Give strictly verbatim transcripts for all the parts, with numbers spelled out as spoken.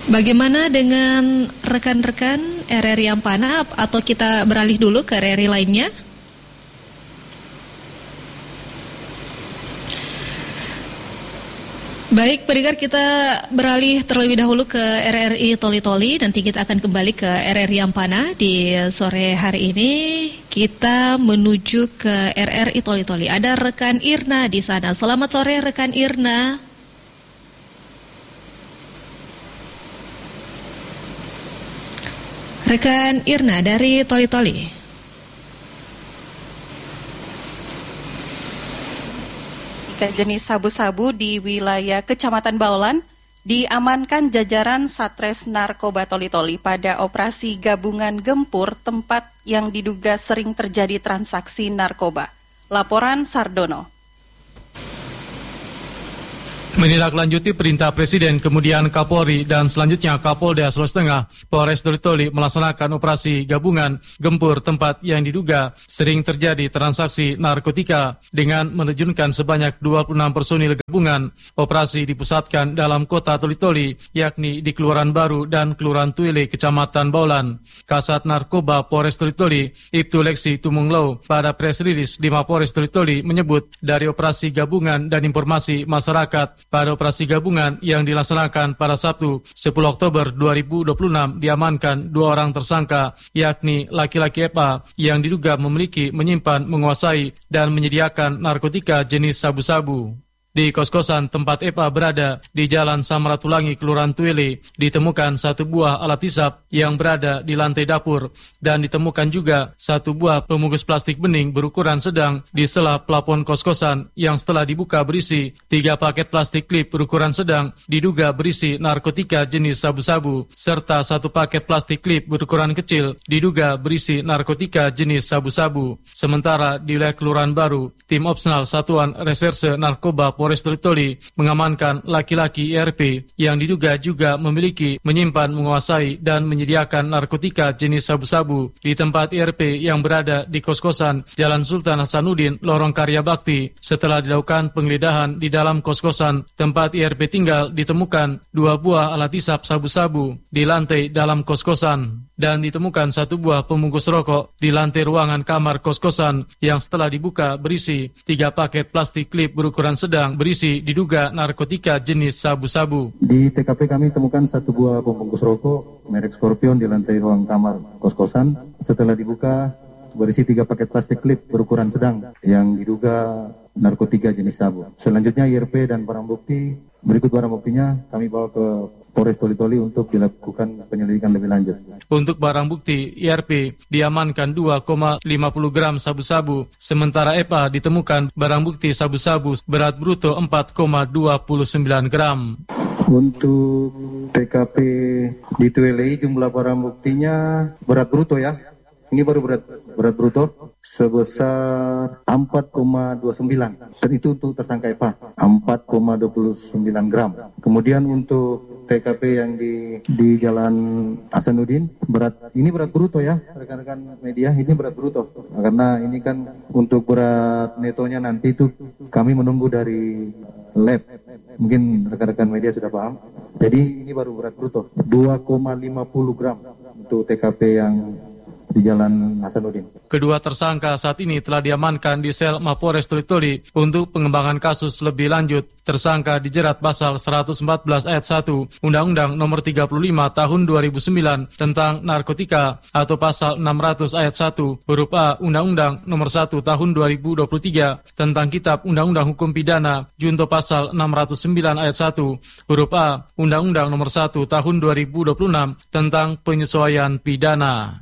Bagaimana dengan rekan-rekan R R I Ampana, atau kita beralih dulu ke R R I lainnya? Baik, pendengar, kita beralih terlebih dahulu ke R R I Toli-Toli. Nanti kita akan kembali ke R R I Ampana di sore hari ini. Kita menuju ke R R I Toli-Toli. Ada rekan Irna di sana. Selamat sore, rekan Irna. Rekan Irna dari Toli-Toli. Jenis sabu-sabu di wilayah Kecamatan Baolan diamankan jajaran Satres Narkoba Toli-Toli pada operasi gabungan gempur tempat yang diduga sering terjadi transaksi narkoba. Laporan Sardono. Menindaklanjuti perintah Presiden, kemudian Kapolri, dan selanjutnya Kapolda Sulawesi Tengah, Polres Toli-Toli melaksanakan operasi gabungan gempur tempat yang diduga sering terjadi transaksi narkotika dengan menerjunkan sebanyak dua puluh enam personil gabungan. Operasi dipusatkan dalam kota Toli-Toli, yakni di Kelurahan Baru dan Kelurahan Tuile, Kecamatan Baolan. Kasat Narkoba Polres Toli-Toli, Ibtu Leksi Tumunglau, pada press release di Mapolres Toli-Toli menyebut dari operasi gabungan dan informasi masyarakat pada operasi gabungan yang dilaksanakan pada Sabtu sepuluh Oktober dua ribu dua puluh enam diamankan dua orang tersangka, yakni laki-laki F A yang diduga memiliki, menyimpan, menguasai, dan menyediakan narkotika jenis sabu-sabu. Di kos-kosan tempat F A berada di Jalan Samratulangi, Kelurahan Tuile, ditemukan satu buah alat hisap yang berada di lantai dapur, dan ditemukan juga satu buah pembungkus plastik bening berukuran sedang di sela plafon kos-kosan yang setelah dibuka berisi tiga paket plastik klip berukuran sedang diduga berisi narkotika jenis sabu-sabu, serta satu paket plastik klip berukuran kecil diduga berisi narkotika jenis sabu-sabu. Sementara di wilayah Kelurahan Baru, tim opsional Satuan Reserse Narkoba Polres Toli-Toli mengamankan laki-laki I R P yang diduga juga memiliki, menyimpan, menguasai, dan menyediakan narkotika jenis sabu-sabu di tempat I R P yang berada di kos-kosan Jalan Sultan Hasanuddin, Lorong Karya Bakti. Setelah dilakukan penggeledahan di dalam kos-kosan tempat I R P tinggal, ditemukan dua buah alat hisap sabu-sabu di lantai dalam kos-kosan, dan ditemukan satu buah pembungkus rokok di lantai ruangan kamar kos-kosan yang setelah dibuka berisi tiga paket plastik klip berukuran sedang berisi diduga narkotika jenis sabu-sabu. Di T K P kami temukan satu buah pembungkus rokok merek Scorpion di lantai ruang kamar kos-kosan. Setelah dibuka berisi tiga paket plastik klip berukuran sedang yang diduga narkotika jenis sabu. Selanjutnya I R P dan barang bukti, berikut barang buktinya kami bawa ke Polres Toli-Toli untuk dilakukan penyelidikan lebih lanjut. Untuk barang bukti I R P diamankan dua koma lima puluh gram sabu-sabu, sementara F A ditemukan barang bukti sabu-sabu berat bruto empat koma dua sembilan gram. Untuk T K P di Tuile jumlah barang buktinya berat bruto ya. Ini baru berat berat bruto sebesar empat koma dua sembilan. Dan itu untuk tersangka F A, empat koma dua sembilan gram. Kemudian untuk T K P yang di di Jalan Hasanuddin, berat ini berat bruto ya, rekan-rekan media, ini berat bruto. Karena ini kan untuk berat netonya nanti itu kami menunggu dari lab. Mungkin rekan-rekan media sudah paham. Jadi ini baru berat bruto, dua koma lima puluh gram untuk T K P yang di Jalan Hasanuddin. Kedua tersangka saat ini telah diamankan di sel Mapolres Toli-Toli untuk pengembangan kasus lebih lanjut. Tersangka dijerat pasal seratus empat belas ayat satu Undang-Undang Nomor tiga puluh lima Tahun dua ribu sembilan tentang narkotika atau pasal enam ratus ayat satu huruf A Undang-Undang Nomor satu Tahun dua ribu dua puluh tiga tentang Kitab Undang-Undang Hukum Pidana junto pasal enam ratus sembilan ayat satu huruf A Undang-Undang Nomor satu Tahun dua ribu dua puluh enam tentang penyesuaian pidana.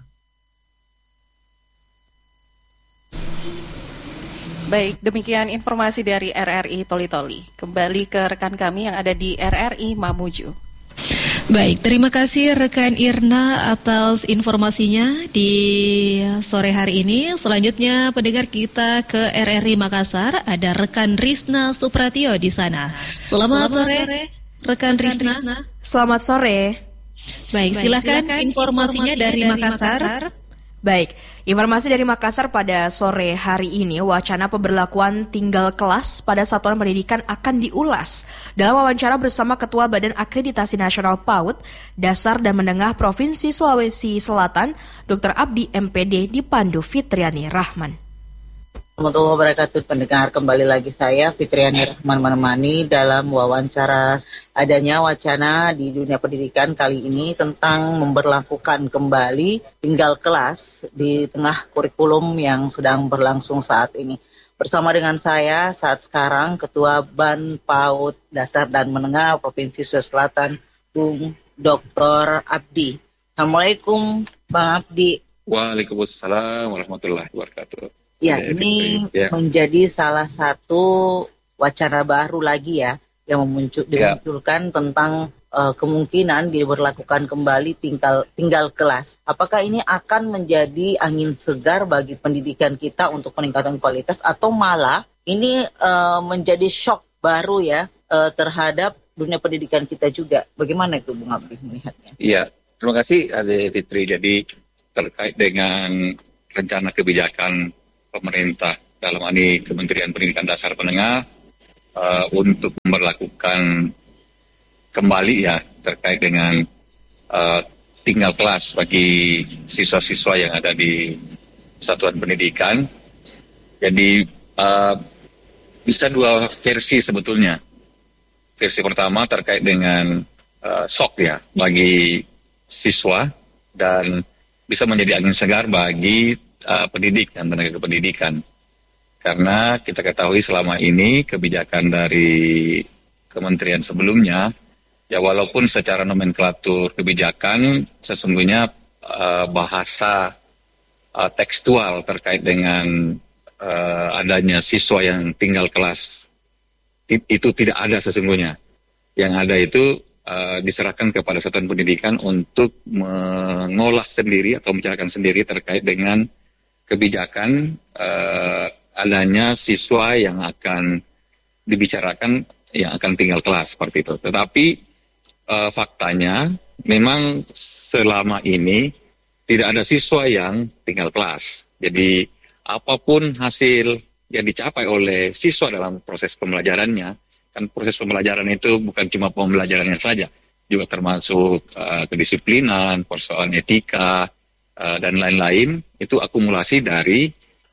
Baik, demikian informasi dari R R I Toli-Toli. Kembali ke rekan kami yang ada di R R I Mamuju. Baik, terima kasih rekan Irna atas informasinya di sore hari ini. Selanjutnya pendengar kita ke R R I Makassar, ada rekan Rizna Supratio di sana. Selamat, Selamat sore, sore rekan Rizna. Rizna. Selamat sore. Baik, silakan, silakan informasinya, informasinya dari, dari Makassar. Makassar. Baik, informasi dari Makassar pada sore hari ini, wacana pemberlakuan tinggal kelas pada satuan pendidikan akan diulas. Dalam wawancara bersama Ketua Badan Akreditasi Nasional PAUD, Dasar dan Menengah Provinsi Sulawesi Selatan, Doktor Abdi M P D dipandu Fitriani Rahman. Assalamualaikum warahmatullahi wabarakatuh. Pendengar, kembali lagi saya Fitriani Rahman menemani dalam wawancara adanya wacana di dunia pendidikan kali ini tentang memberlakukan kembali tinggal kelas di tengah kurikulum yang sedang berlangsung saat ini. Bersama dengan saya saat sekarang Ketua Ban PAUD Dasar dan Menengah Provinsi Sulawesi Selatan, Bung Doktor Abdi. Assalamualaikum Bang Abdi. Waalaikumsalam warahmatullahi wabarakatuh. Ya, ini ya. menjadi salah satu wacana baru lagi ya yang memuncul, dimunculkan ya. tentang uh, kemungkinan diberlakukan kembali tinggal tinggal kelas. Apakah ini akan menjadi angin segar bagi pendidikan kita untuk peningkatan kualitas atau malah ini uh, menjadi shock baru ya uh, terhadap dunia pendidikan kita juga? Bagaimana itu Bung Abdi melihatnya? Iya, terima kasih Ade Fitri. Jadi terkait dengan rencana kebijakan pemerintah dalam ini Kementerian Pendidikan Dasar Menengah uh, untuk memberlakukan kembali ya terkait dengan uh, tinggal kelas bagi siswa-siswa yang ada di satuan pendidikan. Jadi uh, bisa dua versi sebetulnya. Versi pertama terkait dengan uh, shock ya bagi siswa dan bisa menjadi angin segar bagi uh, pendidik dan tenaga kependidikan. Karena kita ketahui selama ini kebijakan dari kementerian sebelumnya, ya walaupun secara nomenklatur kebijakan sesungguhnya uh, bahasa uh, tekstual terkait dengan uh, adanya siswa yang tinggal kelas itu tidak ada sesungguhnya. Yang ada itu uh, diserahkan kepada satuan pendidikan untuk mengolah sendiri atau menjalankan sendiri terkait dengan kebijakan uh, adanya siswa yang akan dibicarakan yang akan tinggal kelas seperti itu. Tetapi uh, faktanya memang selama ini tidak ada siswa yang tinggal kelas. Jadi apapun hasil yang dicapai oleh siswa dalam proses pembelajarannya, kan proses pembelajaran itu bukan cuma pembelajarannya saja, juga termasuk uh, kedisiplinan, persoalan etika, uh, dan lain-lain, itu akumulasi dari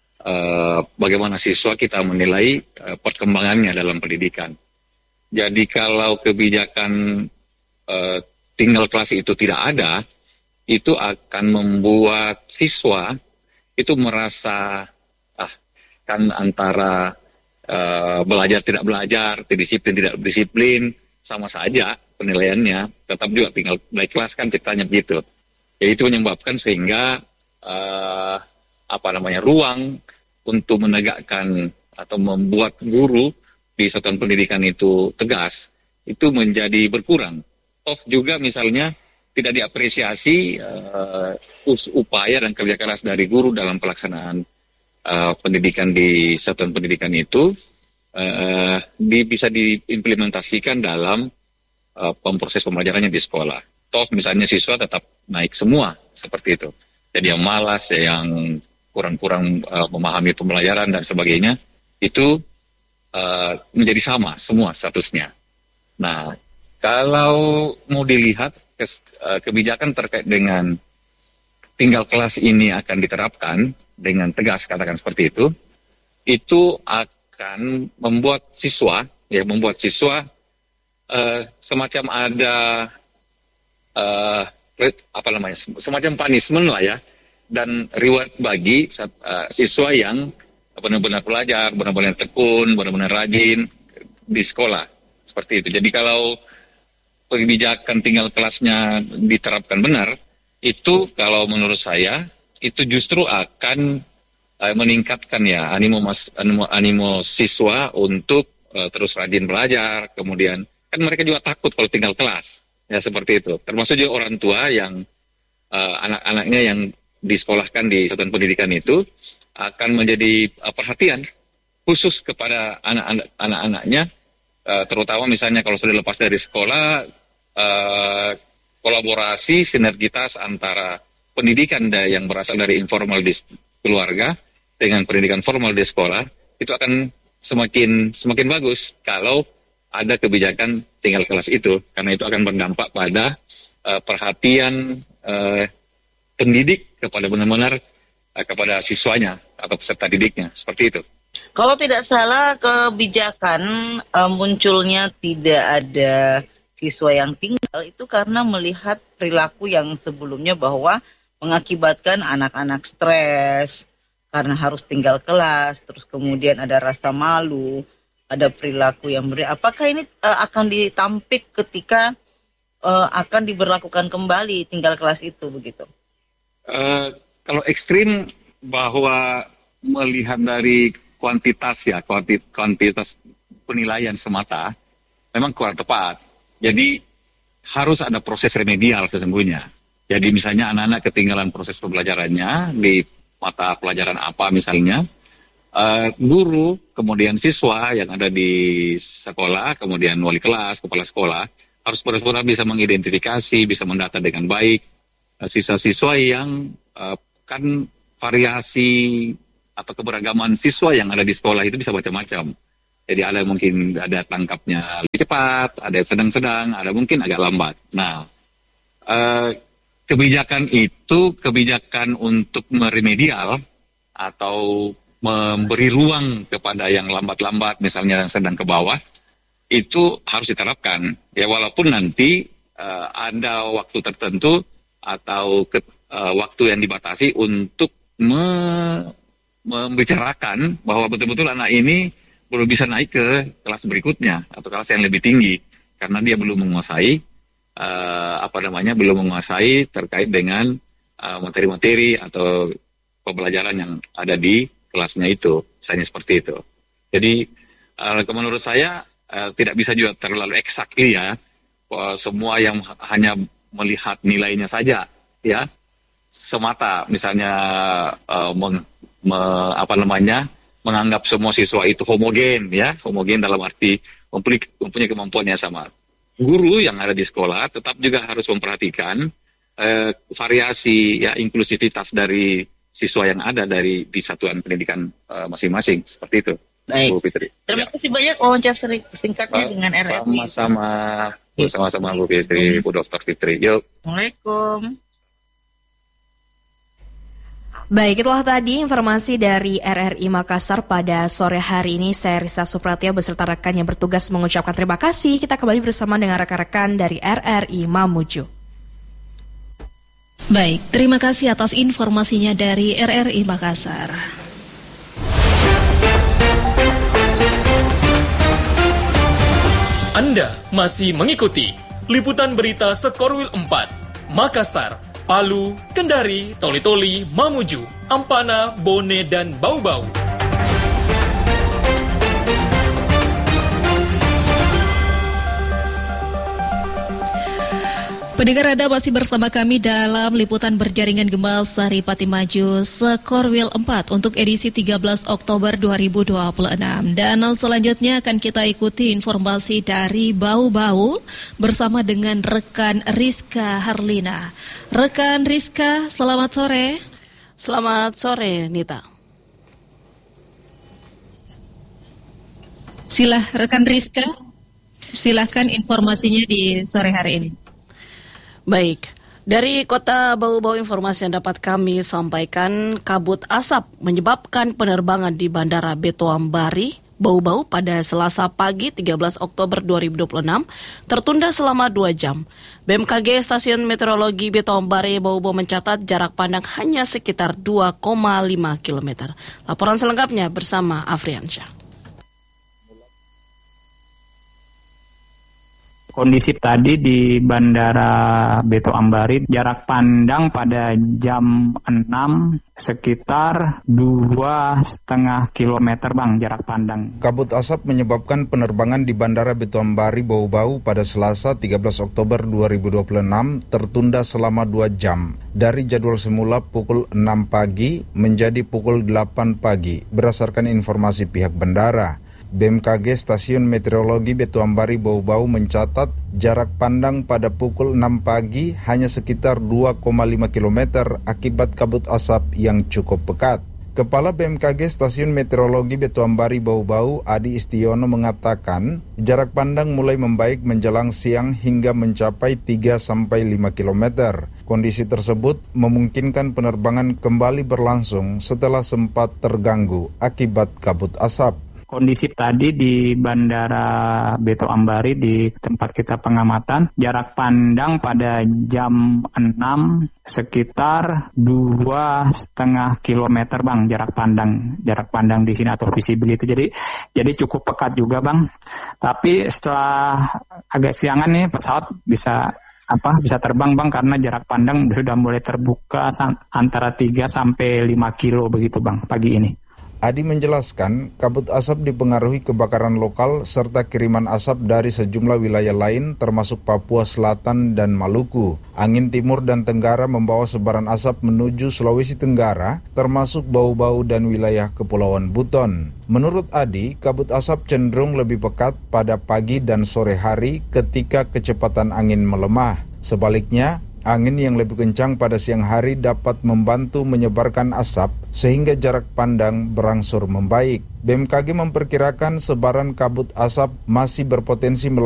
uh, bagaimana siswa kita menilai uh, perkembangannya dalam pendidikan. Jadi kalau kebijakan uh, tinggal kelas itu tidak ada, itu akan membuat siswa itu merasa ah kan antara uh, belajar tidak belajar, disiplin tidak disiplin, sama saja penilaiannya, tetap juga tinggal naik kelas kan ceritanya begitu. Jadi itu menyebabkan sehingga uh, apa namanya ruang untuk menegakkan atau membuat guru di satuan pendidikan itu tegas itu menjadi berkurang. Toh juga misalnya tidak diapresiasi uh, upaya dan kerja keras dari guru dalam pelaksanaan uh, pendidikan di satuan pendidikan itu uh, di, bisa diimplementasikan dalam uh, proses pembelajarannya di sekolah. Toh misalnya siswa tetap naik semua seperti itu. Jadi yang malas, yang kurang-kurang uh, memahami pembelajaran dan sebagainya itu uh, menjadi sama semua statusnya. Nah, kalau mau dilihat kebijakan terkait dengan tinggal kelas ini akan diterapkan dengan tegas, katakan seperti itu, itu akan membuat siswa, ya membuat siswa uh, semacam ada uh, apa namanya, semacam punishment lah ya, dan reward bagi uh, siswa yang benar-benar belajar, benar-benar tekun, benar-benar rajin di sekolah, seperti itu. Jadi kalau kebijakan tinggal kelasnya diterapkan benar, itu kalau menurut saya itu justru akan uh, meningkatkan ya animo, mas, animo animo siswa untuk uh, terus rajin belajar. Kemudian kan mereka juga takut kalau tinggal kelas, ya seperti itu. Termasuk juga orang tua yang uh, anak-anaknya yang disekolahkan di satuan pendidikan itu akan menjadi uh, perhatian khusus kepada anak-anak anak-anaknya, uh, terutama misalnya kalau sudah lepas dari sekolah. Uh, kolaborasi sinergitas antara pendidikan yang berasal dari informal di keluarga dengan pendidikan formal di sekolah itu akan semakin semakin bagus kalau ada kebijakan tinggal kelas itu, karena itu akan berdampak pada uh, perhatian uh, pendidik kepada benar-benar uh, kepada siswanya atau peserta didiknya, seperti itu. Kalau tidak salah kebijakan uh, munculnya tidak ada siswa yang tinggal itu karena melihat perilaku yang sebelumnya bahwa mengakibatkan anak-anak stres karena harus tinggal kelas, terus kemudian ada rasa malu, ada perilaku yang berbeda. Apakah ini uh, akan ditampik ketika uh, akan diberlakukan kembali tinggal kelas itu begitu? Uh, kalau ekstrim bahwa melihat dari kuantitas ya, kuantitas, kuantitas penilaian semata, memang kurang tepat. Jadi harus ada proses remedial sesungguhnya. Jadi misalnya anak-anak ketinggalan proses pembelajarannya di mata pelajaran apa misalnya, uh, guru, kemudian siswa yang ada di sekolah, kemudian wali kelas, kepala sekolah, harus benar-benar bisa mengidentifikasi, bisa mendata dengan baik uh, siswa-siswa yang uh, kan variasi atau keberagaman siswa yang ada di sekolah itu bisa macam-macam. Jadi ada mungkin ada tangkapnya lebih cepat, ada yang sedang-sedang, ada mungkin agak lambat. Nah, uh, kebijakan itu kebijakan untuk meremedial atau memberi ruang kepada yang lambat-lambat, misalnya yang sedang ke bawah, itu harus diterapkan. Ya walaupun nanti uh, ada waktu tertentu atau ke, uh, waktu yang dibatasi untuk me- membicarakan bahwa betul-betul anak ini belum bisa naik ke kelas berikutnya atau kelas yang lebih tinggi karena dia belum menguasai Uh, apa namanya belum menguasai terkait dengan uh, materi-materi atau pembelajaran yang ada di kelasnya itu, misalnya seperti itu. Jadi uh, menurut saya uh, tidak bisa juga terlalu exactly ya, uh, semua yang hanya melihat nilainya saja ya semata, misalnya uh, meng, me, apa namanya menganggap semua siswa itu homogen ya, homogen dalam arti mempunyai kemampuan yang sama. Guru yang ada di sekolah tetap juga harus memperhatikan eh, variasi ya inklusivitas dari siswa yang ada dari di satuan pendidikan eh, masing-masing seperti itu. Baik. Bu Fitri. Terima kasih ya. banyak wawancara singkatnya Ba- dengan R R I. Sama-sama, sama-sama Bu Fitri, Bu Dokter Fitri. Yuk. Assalamualaikum. Baik, itulah tadi informasi dari R R I Makassar pada sore hari ini. Saya Rista Supratya beserta rekan yang bertugas mengucapkan terima kasih. Kita kembali bersama dengan rekan-rekan dari R R I Mamuju. Baik, terima kasih atas informasinya dari R R I Makassar. Anda masih mengikuti liputan berita Sekorwil empat, Makassar, Palu, Kendari, Toli-Toli, Mamuju, Ampana, Bone, dan Bau-Bau. Pendengar Anda masih bersama kami dalam liputan berjaringan Gembal Saripati Maju Sekorwil empat untuk edisi tiga belas Oktober dua ribu dua puluh enam. Dan selanjutnya akan kita ikuti informasi dari Bau-Bau bersama dengan rekan Rizka Harlina. Rekan Rizka, selamat sore. Selamat sore, Nita. Silah rekan Rizka, silahkan informasinya di sore hari ini. Baik, dari Kota Bau-Bau informasi yang dapat kami sampaikan, kabut asap menyebabkan penerbangan di Bandara Beto Ambari, Bau-Bau pada Selasa pagi tiga belas Oktober dua ribu dua puluh enam tertunda selama dua jam. B M K G Stasiun Meteorologi Beto Ambari, Bau-Bau mencatat jarak pandang hanya sekitar dua koma lima kilometer. Laporan selengkapnya bersama Afriansyah. Kondisi tadi di Bandara Beto Ambari, jarak pandang pada jam enam sekitar dua koma lima kilometer bang jarak pandang. Kabut asap menyebabkan penerbangan di Bandara Beto Ambari Bau-Bau pada Selasa tiga belas Oktober dua ribu dua puluh enam tertunda selama dua jam. Dari jadwal semula pukul enam pagi menjadi pukul delapan pagi berdasarkan informasi pihak bandara. B M K G Stasiun Meteorologi Betuambari Bau-Bau mencatat jarak pandang pada pukul enam pagi hanya sekitar dua koma lima kilometer akibat kabut asap yang cukup pekat. Kepala B M K G Stasiun Meteorologi Betuambari Bau-Bau, Adi Istiono mengatakan, jarak pandang mulai membaik menjelang siang hingga mencapai tiga sampai lima kilometer. Kondisi tersebut memungkinkan penerbangan kembali berlangsung setelah sempat terganggu akibat kabut asap. Kondisi tadi di Bandara Betuambari di tempat kita pengamatan, jarak pandang pada jam enam sekitar dua setengah kilometer bang, jarak pandang jarak pandang di sini atau visibility. Jadi jadi cukup pekat juga bang. Tapi setelah agak siangan nih pesawat bisa apa bisa terbang bang karena jarak pandang sudah mulai terbuka antara tiga sampai lima kilo begitu bang pagi ini. Adi menjelaskan, kabut asap dipengaruhi kebakaran lokal serta kiriman asap dari sejumlah wilayah lain termasuk Papua Selatan dan Maluku. Angin timur dan tenggara membawa sebaran asap menuju Sulawesi Tenggara, termasuk Bau-Bau dan wilayah Kepulauan Buton. Menurut Adi, kabut asap cenderung lebih pekat pada pagi dan sore hari ketika kecepatan angin melemah. Sebaliknya, angin yang lebih kencang pada siang hari dapat membantu menyebarkan asap sehingga jarak pandang berangsur membaik. B M K G memperkirakan sebaran kabut asap masih berpotensi